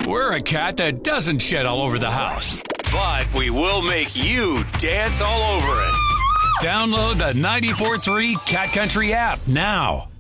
We're a cat that doesn't shed all over the house, but we will make you dance all over it. Download the 94.3 Cat Country app now.